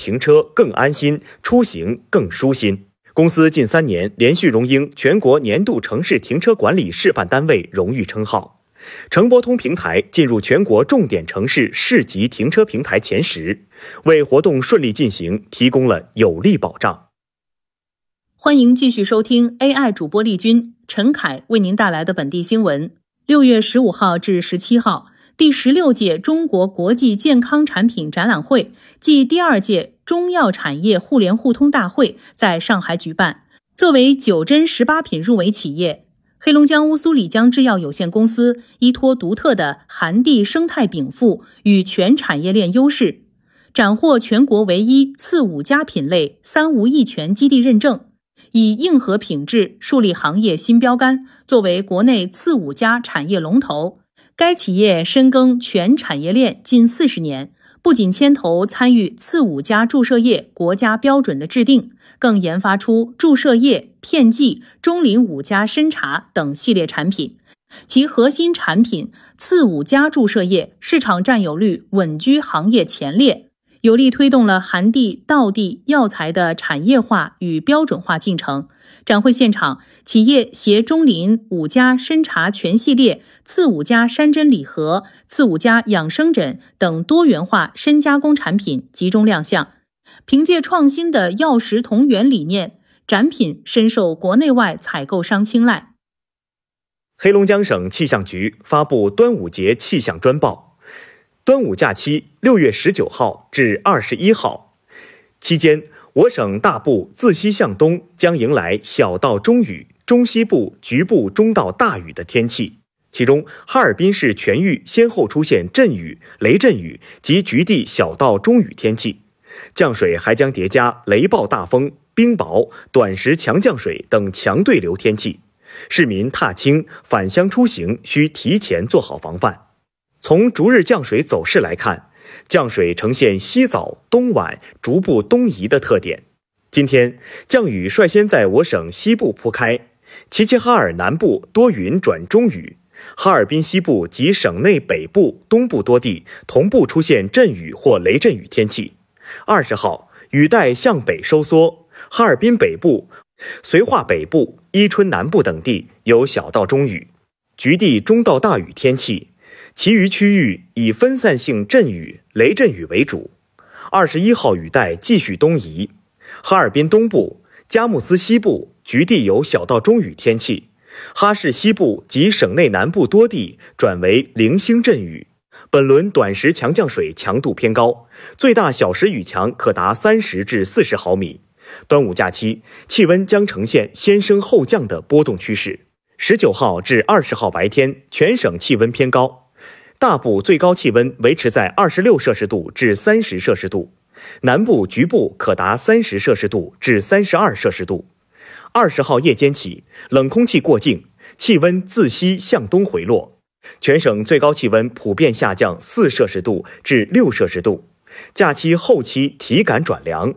停车更安心，出行更舒心。公司近3年连续荣膺全国年度城市停车管理示范单位荣誉称号。乘博通平台进入全国重点城市市级停车平台前10，为活动顺利进行提供了有力保障。 欢迎继续收听 AI 主播丽君、陈凯为您带来的本地新闻。6月15号至17号，第16届中国国际健康产品展览会暨第2届中药产业互联互通大会在上海举办。作为9针18品入围企业，黑龙江乌苏里江制药有限公司依托独特的寒地生态禀赋与全产业链优势，斩获全国唯一次5家品类3无1权基地认证，以硬核品质树立行业新标杆，作为国内次5家产业龙头。该企业深耕全产业链近40年，不仅牵头参与次5家注射液国家标准的制定，更研发出注射液、片剂、中临5家参茶等系列产品。其核心产品次5家注射液市场占有率稳居行业前列，有力推动了寒地、道地药材的产业化与标准化进程。展会现场，企业携中临5家参茶全系列、次5家山珍礼盒、次5家养生枕等多元化深加工产品集中亮相。凭借创新的药食同源理念，展品深受国内外采购商青睐。 黑龙江省气象局发布端午节气象专报。端午假期6月19号至21号期间，我省大部自西向东将迎来小到中雨，中西部局部中到大雨的天气。其中，哈尔滨市全域先后出现阵雨、雷阵雨及局地小到中雨天气，降水还将叠加雷暴大风、冰雹、短时强降水等强对流天气。市民踏青、返乡出行需提前做好防范。从逐日降水走势来看，降水呈现西早东晚逐步东移的特点。今天降雨率先在我省西部铺开，齐齐哈尔南部多云转中雨，哈尔滨西部及省内北部、东部多地同步出现阵雨或雷阵雨天气。20号雨带向北收缩，哈尔滨北部、绥化北部、伊春南部等地有小到中雨，局地中到大雨天气，其余区域以分散性阵雨、雷阵雨为主。21号雨带继续东移，哈尔滨东部、佳木斯西部局地有小到中雨天气，哈市西部及省内南部多地转为零星阵雨。本轮短时强降水强度偏高，最大小时雨强可达30至40毫米。端午假期气温将呈现先升后降的波动趋势。19号至20号白天全省气温偏高，大部最高气温维持在26摄氏度至30摄氏度，南部局部可达30摄氏度至32摄氏度。20号夜间起，冷空气过境，气温自西向东回落，全省最高气温普遍下降4摄氏度至6摄氏度。假期后期体感转凉。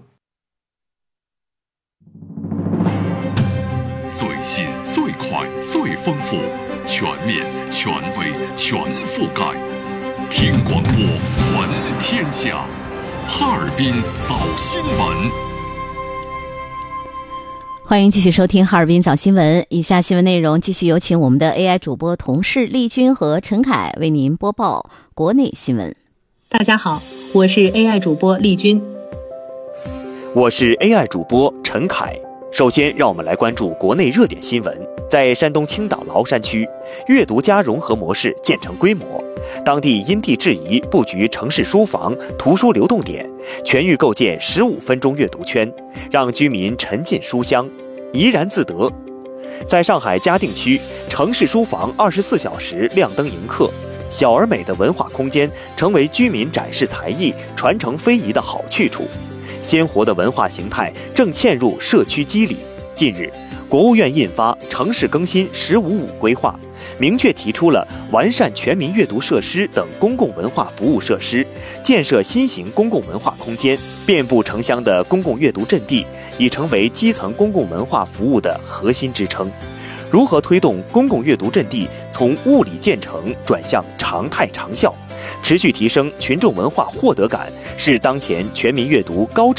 最新、最快、最丰富，全面、权威、全覆盖。听广播，闻天下。哈尔滨早新闻。 欢迎继续收听哈尔滨早新闻。以下新闻内容继续有请我们的 AI 主播同事丽君和陈凯为您播报国内新闻。 大家好，我是 AI 主播丽君。 我是 AI 主播陈凯。首先，让我们来关注国内热点新闻。在山东青岛崂山区，阅读加融合模式渐成规模，当地因地制宜布局城市书房、图书流动点，全域构建15分钟阅读圈，让居民沉浸书香，怡然自得。在上海嘉定区，城市书房24小时亮灯迎客，小而美的文化空间成为居民展示才艺、传承非遗的好去处。鲜活的文化形态正嵌入社区肌理。近日，国务院印发《城市更新15·5》规划，明确提出了完善全民阅读设施等公共文化服务设施，建设新型公共文化空间。遍布城乡的公共阅读阵地已成为基层公共文化服务的核心支撑。如何推动公共阅读阵地从物理建成转向常态长效，持续提升群众文化获得感，是当前全民阅读高质